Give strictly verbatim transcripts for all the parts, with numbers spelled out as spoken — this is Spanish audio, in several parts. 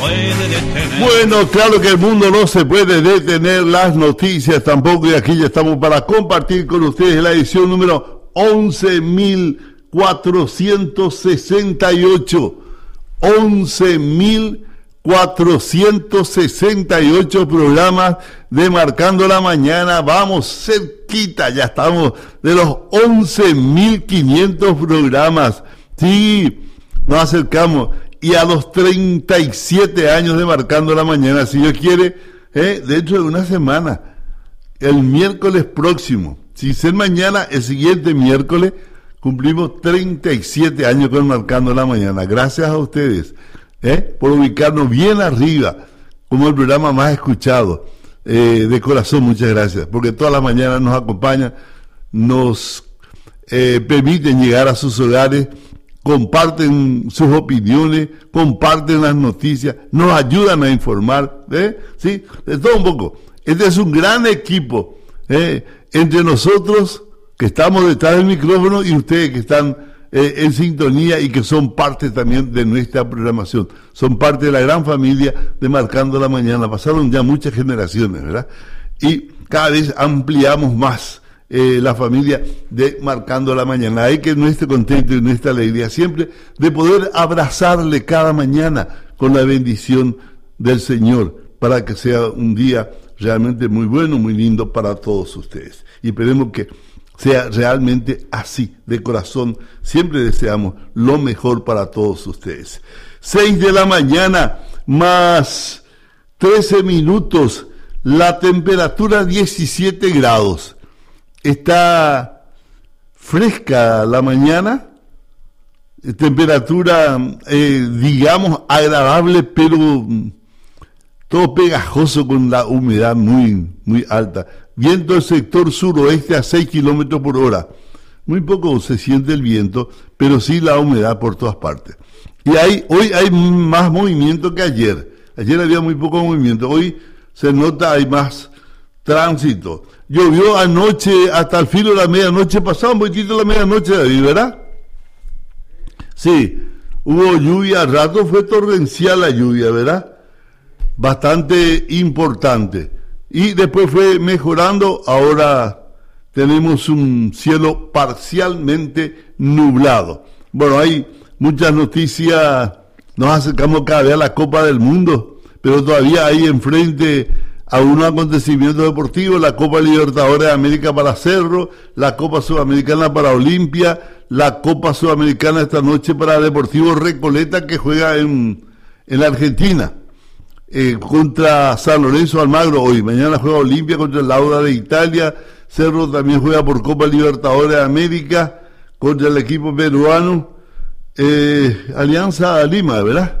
puede detener. Bueno, claro que el mundo no se puede detener, las noticias tampoco, y aquí ya estamos para compartir con ustedes la edición número once mil cuatrocientos sesenta y ocho. once mil cuatrocientos sesenta y ocho programas de Marcando la Mañana. Vamos cerquita, ya estamos de los once mil quinientos programas. Sí, nos acercamos. Y a los treinta y siete años de Marcando la Mañana, si Dios quiere, eh, dentro de una semana, el miércoles próximo, si ser mañana, el siguiente miércoles, cumplimos treinta y siete años con Marcando la Mañana. Gracias a ustedes eh, por ubicarnos bien arriba, como el programa más escuchado. Eh, de corazón, muchas gracias, porque todas las mañanas nos acompañan, nos eh, permiten llegar a sus hogares, comparten sus opiniones, comparten las noticias, nos ayudan a informar, ¿eh? ¿Sí? De todo un poco. Este es un gran equipo, ¿eh? Entre nosotros, que estamos detrás del micrófono, y ustedes que están eh, en sintonía y que son parte también de nuestra programación. Son parte de la gran familia de Marcando la Mañana. Pasaron ya muchas generaciones, ¿verdad? Y cada vez ampliamos más Eh, la familia de Marcando la Mañana. Hay que nuestro contento y nuestra alegría siempre de poder abrazarle cada mañana con la bendición del Señor, para que sea un día realmente muy bueno, muy lindo para todos ustedes. Y esperemos que sea realmente así, de corazón. Siempre deseamos lo mejor para todos ustedes. Seis de la mañana, más trece minutos, la temperatura diecisiete grados. Está fresca la mañana, temperatura, eh, digamos, agradable, pero todo pegajoso con la humedad muy, muy alta. Viento del sector suroeste a seis kilómetros por hora. Muy poco se siente el viento, pero sí la humedad por todas partes. Y hay, hoy hay más movimiento que ayer. Ayer había muy poco movimiento, hoy se nota, hay más tránsito. Llovió anoche hasta el filo de la medianoche, pasaba un poquitito la medianoche, David, ¿verdad? Sí, hubo lluvia, al rato fue torrencial la lluvia, ¿verdad? Bastante importante. Y después fue mejorando, ahora tenemos un cielo parcialmente nublado. Bueno, hay muchas noticias, nos acercamos cada vez a la Copa del Mundo, pero todavía hay enfrente a unos acontecimientos deportivos: la Copa Libertadores de América para Cerro, la Copa Sudamericana para Olimpia, la Copa Sudamericana esta noche para Deportivo Recoleta, que juega en, en la Argentina, eh, contra San Lorenzo Almagro hoy. Mañana juega Olimpia contra el Auda de Italia. Cerro también juega por Copa Libertadores de América contra el equipo peruano, eh, Alianza Lima, ¿verdad?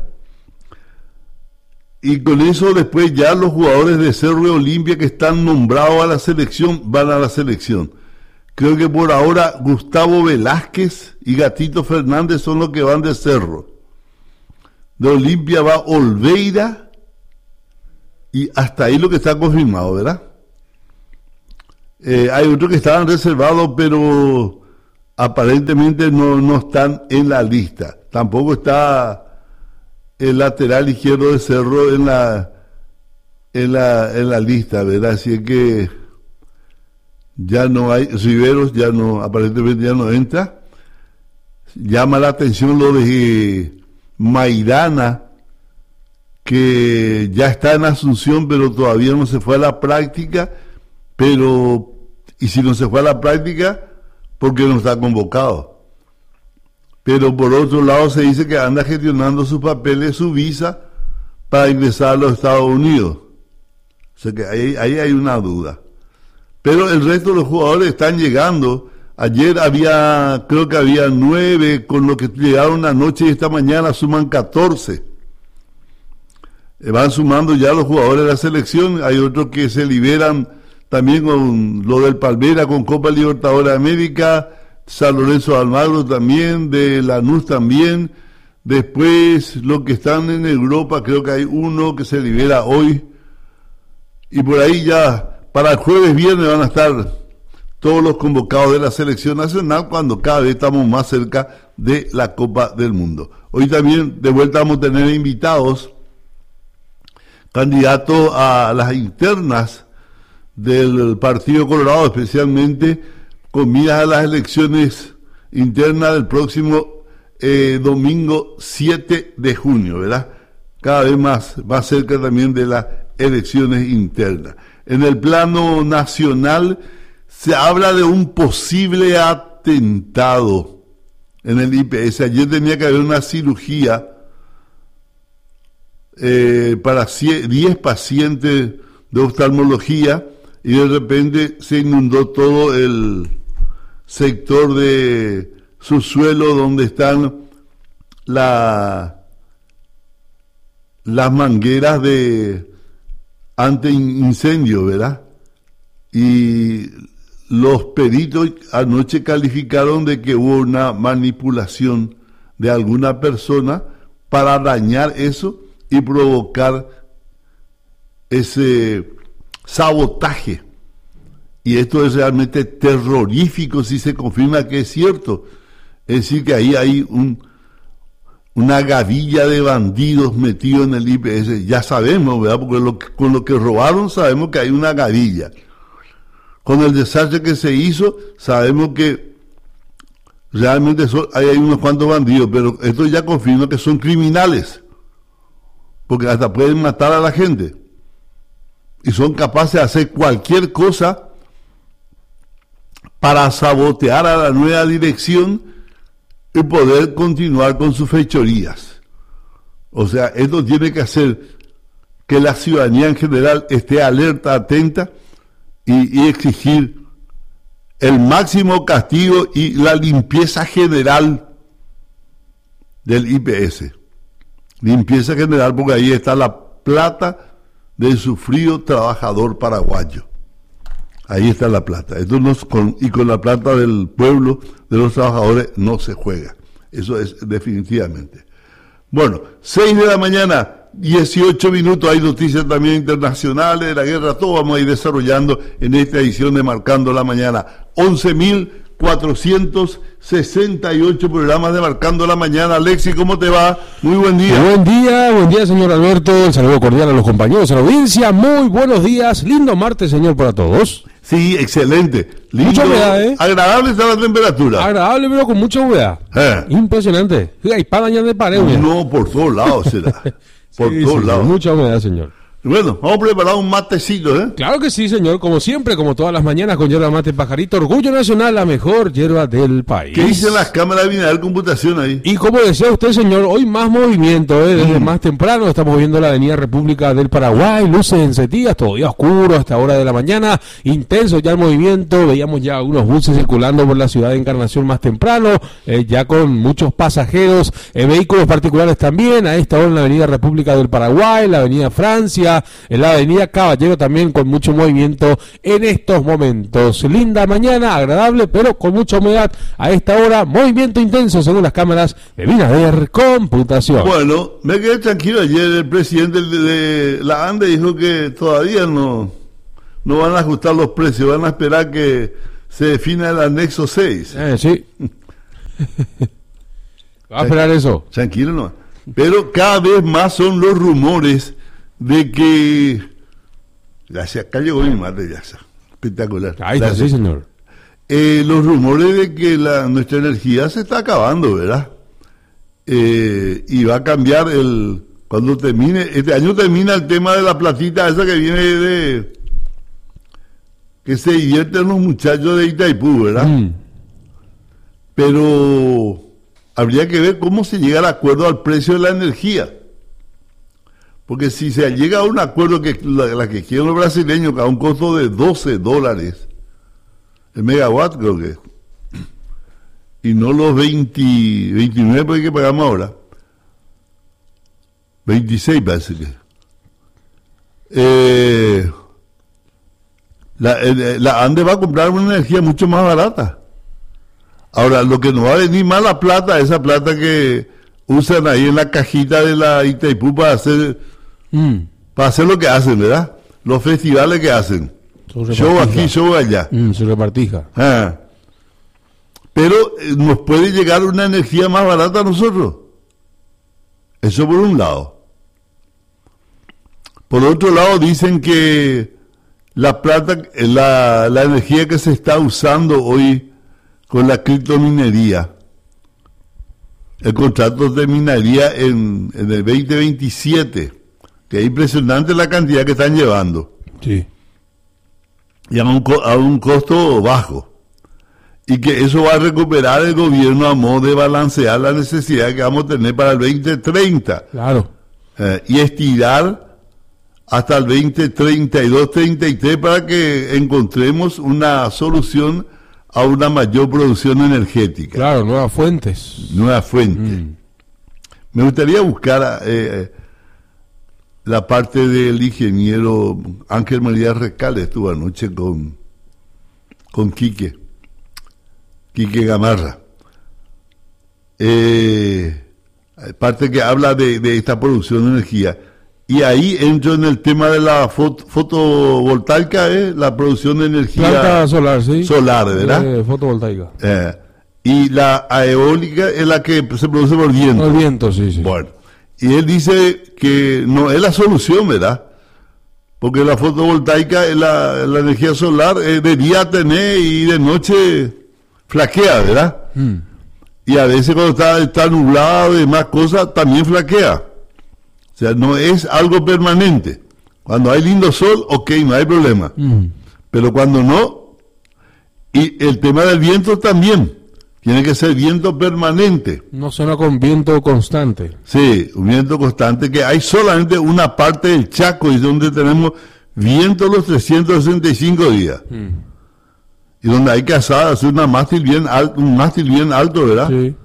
Y con eso después ya los jugadores de Cerro y Olimpia que están nombrados a la selección van a la selección. Creo que por ahora Gustavo Velázquez y Gatito Fernández son los que van de Cerro. De Olimpia va Olveira, y hasta ahí lo que está confirmado, ¿verdad? Eh, hay otros que estaban reservados, pero aparentemente no, no están en la lista. Tampoco está el lateral izquierdo de Cerro en la en la en la lista, ¿verdad? Así es que ya no hay, Riveros ya no, aparentemente ya no entra. Llama la atención lo de Maidana, que ya está en Asunción, pero todavía no se fue a la práctica. Pero, y si no se fue a la práctica, ¿por qué no está convocado? Pero por otro lado se dice que anda gestionando sus papeles, su visa, para ingresar a los Estados Unidos. O sea que ahí, ahí hay una duda. Pero el resto de los jugadores están llegando. Ayer había, creo que había nueve, con lo que llegaron anoche, y esta mañana suman catorce. Van sumando ya los jugadores de la selección. Hay otros que se liberan también con lo del Palmeiras, con Copa Libertadores de América, San Lorenzo de Almagro también, de Lanús también. Después los que están en Europa, creo que hay uno que se libera hoy, y por ahí ya para el jueves viernes van a estar todos los convocados de la selección nacional, cuando cada vez estamos más cerca de la Copa del Mundo. Hoy también de vuelta vamos a tener invitados candidato a las internas del Partido Colorado, especialmente con miras a las elecciones internas del próximo eh, domingo siete de junio, ¿verdad? Cada vez más, más cerca también de las elecciones internas. En el plano nacional se habla de un posible atentado en el I P S. Ayer tenía que haber una cirugía eh, para diez pacientes de oftalmología y de repente se inundó todo el sector de subsuelo donde están la, las mangueras de anti-incendio, ¿verdad? Y los peritos anoche calificaron de que hubo una manipulación de alguna persona para dañar eso y provocar ese sabotaje. Y esto es realmente terrorífico si se confirma que es cierto. Es decir, que ahí hay un, una gavilla de bandidos metidos en el I P S. Ya sabemos, ¿verdad? Porque lo, con lo que robaron sabemos que hay una gavilla. Con el desastre que se hizo, sabemos que realmente son, hay, hay unos cuantos bandidos, pero esto ya confirma que son criminales. Porque hasta pueden matar a la gente. Y son capaces de hacer cualquier cosa para sabotear a la nueva dirección y poder continuar con sus fechorías. O sea, esto tiene que hacer que la ciudadanía en general esté alerta, atenta y, y exigir el máximo castigo y la limpieza general del I P S. Limpieza general, porque ahí está la plata del sufrido trabajador paraguayo. Ahí está la plata. Esto no es con, y con la plata del pueblo, de los trabajadores, no se juega. Eso es definitivamente. Bueno, seis de la mañana, dieciocho minutos. Hay noticias también internacionales de la guerra. Todo vamos a ir desarrollando en esta edición de Marcando la Mañana. once mil cuatrocientos sesenta y ocho programas de Marcando la Mañana. Alexis, ¿cómo te va? Muy buen día. Buen día, buen día, señor Alberto. El saludo cordial a los compañeros de la audiencia. Muy buenos días. Lindo martes, señor, para todos. Sí, excelente. Lindo, mucha humedad, ¿eh? Agradable está la temperatura. Agradable, pero con mucha humedad. Eh. Impresionante. Hay para dañar de pared. No, por todos lados será. Por sí, todos señor, lados. mucha humedad, señor. Bueno, vamos a preparar un matecito, ¿eh? Claro que sí, señor. Como siempre, como todas las mañanas, con yerba mate pajarito. Orgullo nacional, la mejor yerba del país. ¿Qué dicen las cámaras de Binader Computación ahí? Y como decía usted, señor, hoy más movimiento, ¿eh? Desde mm. más temprano estamos viendo la avenida República del Paraguay, luces encendidas, todavía oscuro hasta hora de la mañana, intenso ya el movimiento, veíamos ya algunos buses circulando por la ciudad de Encarnación más temprano, eh, ya con muchos pasajeros, eh, vehículos particulares también, a esta hora en la avenida República del Paraguay, la avenida Francia, en la avenida Caballero también con mucho movimiento en estos momentos. Linda mañana, agradable, pero con mucha humedad a esta hora, movimiento intenso según las cámaras de Binader Computación. Bueno, me quedé tranquilo. Ayer el presidente de, de la ANDE dijo que todavía no, no van a ajustar los precios, van a esperar que se defina el anexo seis. Eh, sí. Va a esperar eso. Tranquilo, no. Pero cada vez más son los rumores de que gracias, acá llegó mi madre, ya está, espectacular. Ahí está, sí, señor. Eh, los rumores de que la, nuestra energía se está acabando, ¿verdad? Eh, y va a cambiar el cuando termine, este año termina el tema de la platita esa que viene de que se divierten los muchachos de Itaipú, ¿verdad? Mm. Pero habría que ver cómo se llega al acuerdo al precio de la energía. Porque si se llega a un acuerdo que la, la que quieren los brasileños, a un costo de doce dólares el megawatt, creo que, y no los veinte, veintinueve que pagamos ahora, veintiséis parece que. Eh, la, la ANDE va a comprar una energía mucho más barata. Ahora, lo que nos va a venir más la plata, esa plata que usan ahí en la cajita de la Itaipú para hacer mm. para hacer lo que hacen, ¿verdad? Los festivales que hacen. Show aquí, show allá. Mm, se repartija. Ah. Pero eh, nos puede llegar una energía más barata a nosotros. Eso por un lado. Por otro lado, dicen que la plata, la, la energía que se está usando hoy con la criptominería, el contrato de minería en, en el veinte veintisiete, que es impresionante la cantidad que están llevando. Sí. Y a un, a un costo bajo. Y que eso va a recuperar el gobierno a modo de balancear la necesidad que vamos a tener para el veinte treinta. Claro. Eh, y estirar hasta el veinte treinta y dos, treinta y tres para que encontremos una solución a una mayor producción energética. Claro, nuevas fuentes. Nuevas fuentes. Mm. Me gustaría buscar eh, la parte del ingeniero Ángel María Recalde. Estuvo anoche con, con Quique, Quique Gamarra. Eh, parte que habla de, de esta producción de energía. Y ahí entro en el tema de la foto, fotovoltaica, ¿eh? La producción de energía planta solar, sí. Solar, ¿verdad? Eh, fotovoltaica. Eh, y la eólica es la que se produce por viento. El viento, sí, sí. Bueno, y él dice que no es la solución, ¿verdad? Porque la fotovoltaica, la, la energía solar, eh, de día tener y de noche flaquea, ¿verdad? Hmm. Y a veces cuando está, está nublado y más cosas, también flaquea. O sea, no es algo permanente. Cuando hay lindo sol, ok, no hay problema. Mm. Pero cuando no, y el tema del viento también, tiene que ser viento permanente. No suena con viento constante. Sí, un viento constante, que hay solamente una parte del Chaco, y donde tenemos viento los trescientos sesenta y cinco días. Mm. Y donde hay que hacer, hacer una mástil bien alto, un mástil bien alto, ¿verdad? Sí.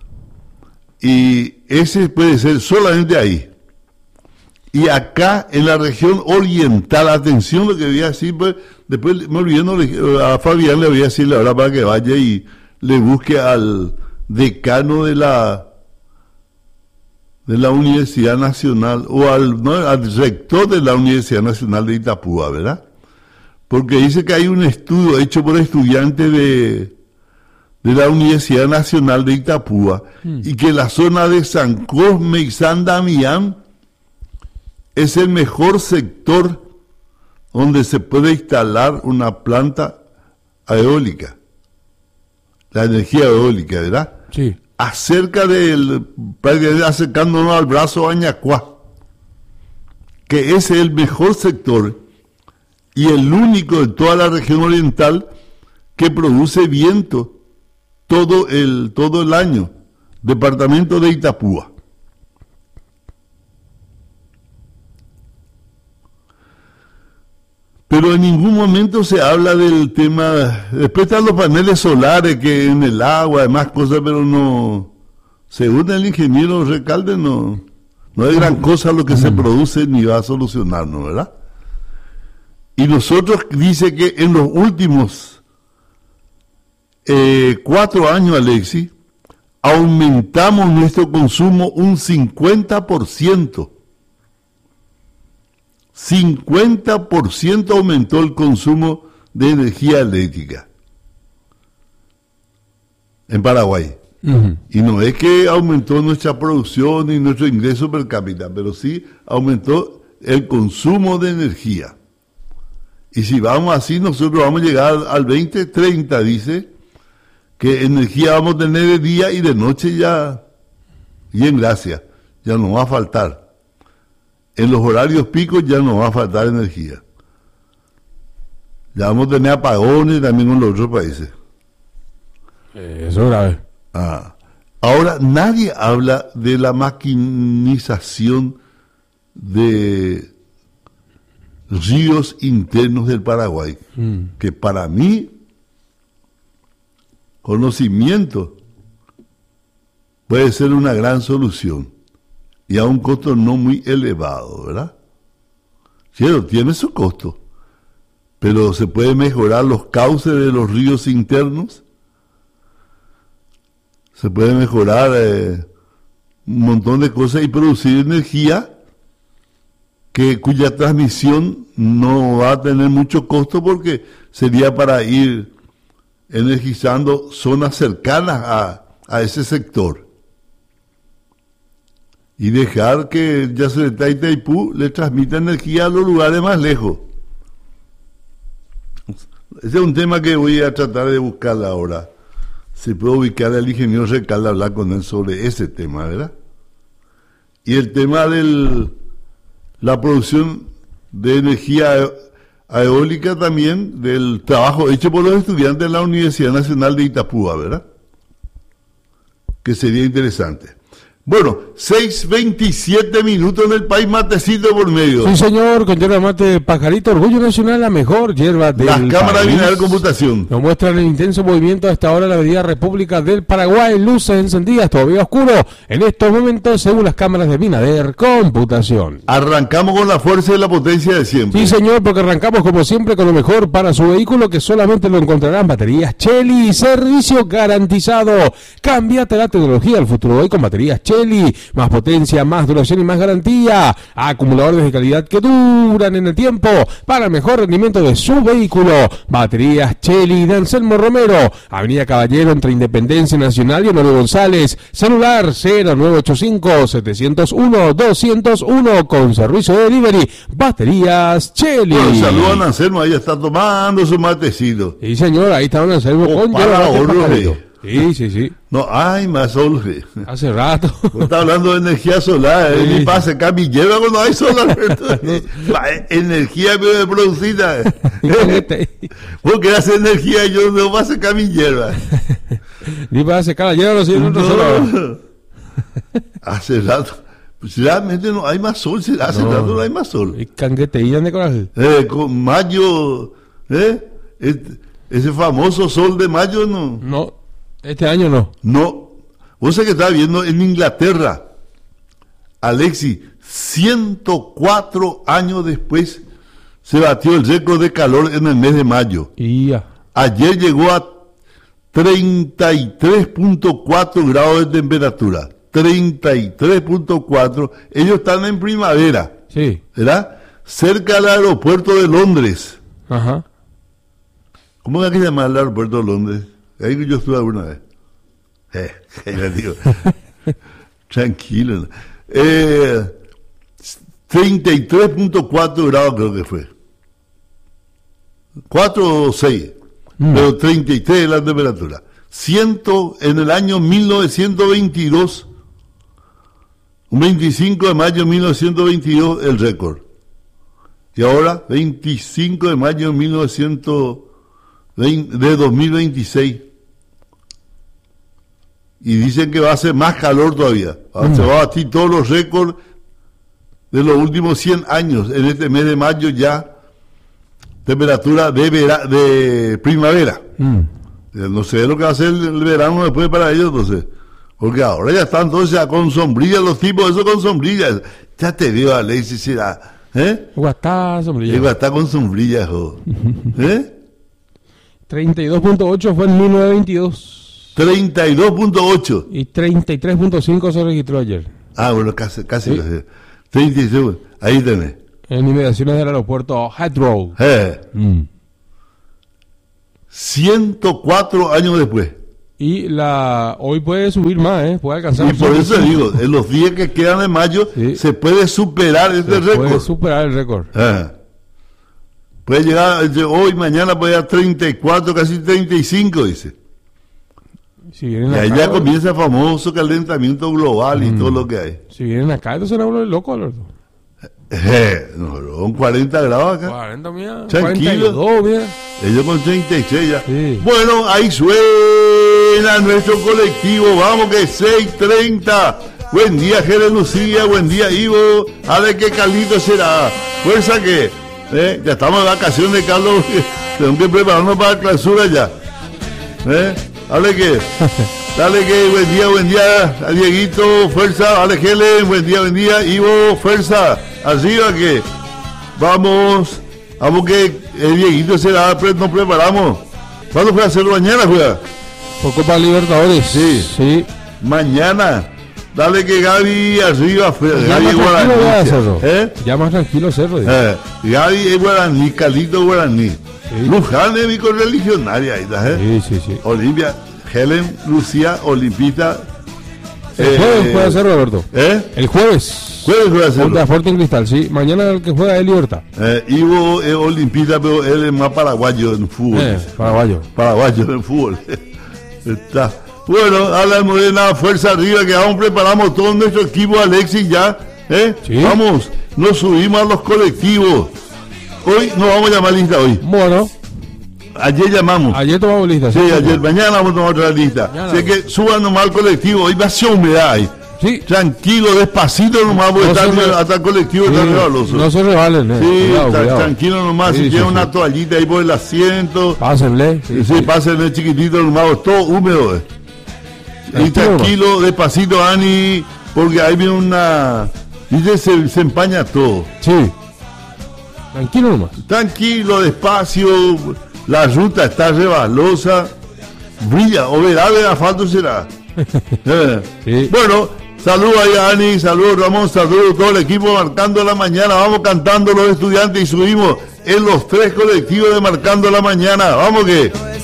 Y ese puede ser solamente ahí. Y acá en la región oriental, atención lo que voy a decir, pues, después me olvidé, no, a Fabián le voy a decirle ahora para que vaya y le busque al decano de la de la Universidad Nacional, o al, no, al rector de la Universidad Nacional de Itapúa, ¿verdad? Porque dice que hay un estudio hecho por estudiantes de, de la Universidad Nacional de Itapúa, mm. y que la zona de San Cosme y San Damián es el mejor sector donde se puede instalar una planta eólica, la energía eólica, ¿verdad? Sí. Acerca del, acercándonos al brazo Añacuá, que es el mejor sector y el único de toda la región oriental que produce viento todo el, todo el año, departamento de Itapúa. Pero en ningún momento se habla del tema. Después están los paneles solares que en el agua, demás cosas, pero no, según el ingeniero Recalde, no, no es gran cosa lo que se produce ni va a solucionarnos, ¿verdad? Y nosotros, dice que en los últimos eh, cuatro años, Alexis, aumentamos nuestro consumo un cincuenta por ciento. cincuenta por ciento aumentó el consumo de energía eléctrica en Paraguay. Uh-huh. Y no es que aumentó nuestra producción y nuestro ingreso per cápita, pero sí aumentó el consumo de energía. Y si vamos así, nosotros vamos a llegar al veinte treinta, dice, que energía vamos a tener de día y de noche ya, y en gracia, ya nos va a faltar. En los horarios picos ya nos va a faltar energía. Ya vamos a tener apagones también en los otros países. Eh, eso es grave. Ah. Ahora, nadie habla de la maquinización de ríos internos del Paraguay, mm. que para mí, conocimiento, puede ser una gran solución. Y a un costo no muy elevado, ¿verdad? Cierto, tiene su costo, pero se puede mejorar los cauces de los ríos internos, se puede mejorar eh, un montón de cosas y producir energía que cuya transmisión no va a tener mucho costo porque sería para ir energizando zonas cercanas a, a ese sector. y dejar que Yacyretá y Itaipú le transmita energía a los lugares más lejos. Ese es un tema que voy a tratar de buscar ahora. Se puede ubicar al ingeniero Recalde a hablar con él sobre ese tema, ¿verdad? Y el tema de la producción de energía eólica también, del trabajo hecho por los estudiantes de la Universidad Nacional de Itapúa, ¿verdad? Que sería interesante. Bueno, seis veintisiete minutos en el país, matecito por medio. Sí, señor, con hierba mate Pajarito, Orgullo Nacional, la mejor hierba del Las cámaras país. de computación Nos muestran el intenso movimiento a esta hora en la Avenida República del Paraguay, luces encendidas, todavía oscuro en estos momentos según las cámaras de Binader Computación. Arrancamos con la fuerza y la potencia de siempre. Sí, señor, porque arrancamos como siempre con lo mejor para su vehículo, que solamente lo encontrarán baterías Cheli, servicio garantizado. Cámbiate la tecnología al futuro hoy con baterías Cheli, más potencia, más duración y más garantía. Acumuladores de calidad que duran en el tiempo para el mejor rendimiento de su vehículo. Baterías Cheli de Anselmo Romero, Avenida Caballero entre Independencia Nacional y Honorio González. Celular cero nueve ocho cinco, siete cero uno, dos cero uno con servicio de delivery. Baterías Cheli. Bueno, saludan a Anselmo, ahí está tomando su matecito. Sí, señor, ahí está don Anselmo Oh, con para hierba mate ahorro, Pajarito. eh. Sí, sí, sí. No, ay, más sol. Hace rato. Está hablando de energía solar, Sí. ¿eh? Ni pasa acá mi hierba cuando hay solar. La energía producida. Vos querés hacer energía y yo no vas a sacar mi hierba. Ni para secar la hierba, no sé, no, No. Hace rato. Pues realmente no hay más sol, se- hace No. rato no hay más sol. Y cangueteían de coraje. Eh, con mayo, ¿eh? Este- ese famoso sol de mayo, no. No, este año no. No. Vos sabés que estaba viendo en Inglaterra, Alexi, ciento cuatro años después se batió el récord de calor en el mes de mayo. Y ya. Ayer llegó a treinta y tres punto cuatro grados de temperatura. treinta y tres punto cuatro. Ellos están en primavera, Sí. ¿verdad? Cerca del aeropuerto de Londres. Ajá. ¿Cómo es que se llama el aeropuerto de Londres? Ahí que yo estuve alguna vez. Eh, ahí le digo. Tranquilo. Eh, treinta y tres punto cuatro grados creo que fue. cuatro o seis. Mm. Pero treinta y tres es la temperatura. cien en el año mil novecientos veintidós. Un veinticinco de mayo de mil novecientos veintidós el récord. Y ahora, veinticinco de mayo de mil novecientos veinte, de dos mil veintiséis. Y dicen que va a ser más calor todavía. Mm. Se va a batir todos los récords de los últimos cien años. En este mes de mayo ya, temperatura de, vera, de primavera. Mm. No sé lo que va a hacer el verano después para ellos, entonces. Porque ahora ya están todos ya con sombrillas, los tipos, eso con sombrillas. Ya te veo, Alexis, será. ¿Eh? Guatá, sombrilla. Digo, está con sombrillas, jo. ¿Eh? treinta y dos punto ocho fue en mil novecientos veintidós. treinta y dos punto ocho. Y treinta y tres punto cinco se registró ayer. Ah, bueno, casi, casi. Sí. casi. treinta y seis, ahí tenés. En inmediaciones del aeropuerto Heathrow. Eh. Mm. ciento cuatro años después. Y la hoy puede subir más, ¿eh? Puede alcanzar. Y por eso digo, en los días que quedan de mayo, Sí. se puede superar este Se récord. puede superar el récord. Ah. Puede llegar, dice, hoy, mañana puede llegar treinta y cuatro, casi treinta y cinco, dice. Si vienen Y ahí acá, ya comienza el famoso calentamiento global y Mm. todo lo que hay. si vienen acá, entonces no hablo de loco, Alberto. Eh, no, son cuarenta grados acá. cuarenta, mira. Tranquilo. cuarenta y dos, mira. Ellos con treinta y seis ya. Sí. Bueno, ahí suena nuestro colectivo. Vamos que seis treinta. Buen día, Jerez Lucía. Buen día, Ivo. A ver qué Carlito será. Fuerza que eh, ya estamos de vacaciones, Carlos. Tenemos que prepararnos para la clausura ya. ¿Eh? Dale que, dale que, buen día, buen día a Dieguito, fuerza, dale Helen, buen día, buen día, Ivo, fuerza, arriba que vamos, vamos que el Dieguito será, nos preparamos. ¿Cuándo fue a hacerlo? Mañana, juega. Por Copa Libertadores. Sí. Sí. Mañana. Dale que Gaby arriba, fue, Ya Gaby más es tranquilo voy a guaraní. hacerlo. ¿Eh? Ya más tranquilo Cerro. digo. Eh, Gaby es guaraní, Calito guaraní. Luján es mi correligionaria, ahí está, ¿eh? Sí, sí, sí. Olimpia, Helen, Lucía, Olimpita, El jueves puede ser, Roberto. ¿Eh? El jueves. Jueves puede ser. Contra Sporting Cristal, sí. Mañana el que juega es Libertad. Eh, Ivo es olimpista, pero él es más paraguayo en fútbol. Eh, paraguayo. Paraguayo en fútbol. Está. Bueno, Alan Morena, fuerza arriba, que aún preparamos todo nuestro equipo, Alexis, ya. ¿eh? Sí. Vamos, nos subimos a los colectivos. Hoy no vamos a llamar lista hoy. Bueno. Ayer llamamos. Ayer tomamos lista. Sí, sí ayer. Sí. Mañana vamos a tomar otra lista. Mañana. Así que suban nomás al colectivo. Hoy va a ser humedad ahí. Sí. Tranquilo, despacito nomás, porque no está, hasta el colectivo sí, está rebaloso. No se rebalen, eh. Sí, cuidado, está, cuidado. Tranquilo nomás. Sí, si tiene sí, una sí. toallita ahí por el asiento. Pásenle. Sí, sí, sí. Pásenle chiquitito nomás, todo húmedo. Eh. Y tranquilo, nomás. Despacito, Ani, porque ahí viene una. Dice, se, se empaña todo. Sí. Tranquilo nomás. Tranquilo, despacio. La ruta está rebalosa. Brilla, o verá de asfalto será. eh. sí. Bueno, saludos ahí a Ani, saludos Ramón, saludos todo el equipo Marcando la Mañana. Vamos cantando los estudiantes y subimos en los tres colectivos de Marcando la Mañana. Vamos que.